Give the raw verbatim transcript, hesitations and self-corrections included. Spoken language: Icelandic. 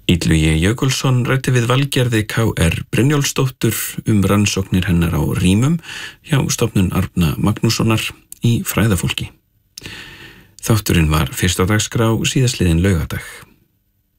Illugi Jökulsson ræddi við Valgerði K R Brynjólfsdóttur um rannsóknir hennar á rímum hjá stofnun Árna Magnússonar í fræðafólki. Þátturinn var fyrst á dagskrá síðastliðinn laugardag.